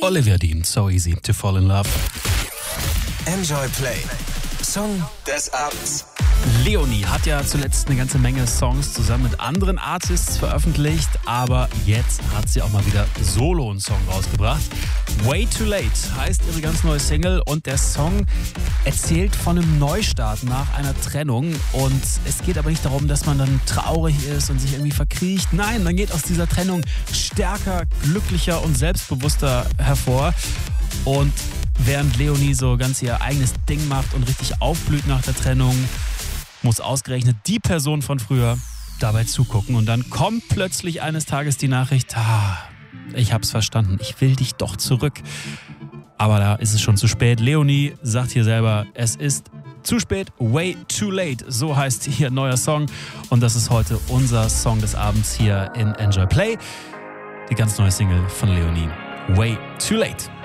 Olivia Dean, So Easy to Fall in Love. Enjoy Play. Song des Abends. Leonie hat ja zuletzt eine ganze Menge Songs zusammen mit anderen Artists veröffentlicht, aber jetzt hat sie auch mal wieder solo einen Song rausgebracht. Way Too Late heißt ihre ganz neue Single und der Song erzählt von einem Neustart nach einer Trennung und es geht aber nicht darum, dass man dann traurig ist und sich irgendwie verkriecht. Nein, man geht aus dieser Trennung stärker, glücklicher und selbstbewusster hervor und während Leonie so ganz ihr eigenes Ding macht und richtig aufblüht nach der Trennung, muss ausgerechnet die Person von früher dabei zugucken. Und dann kommt plötzlich eines Tages die Nachricht, ich hab's verstanden, ich will dich doch zurück. Aber da ist es schon zu spät. Leonie sagt hier selber, es ist zu spät, way too late. So heißt ihr neuer Song. Und das ist heute unser Song des Abends hier in Enjoy Play. Die ganz neue Single von Leonie, Way Too Late.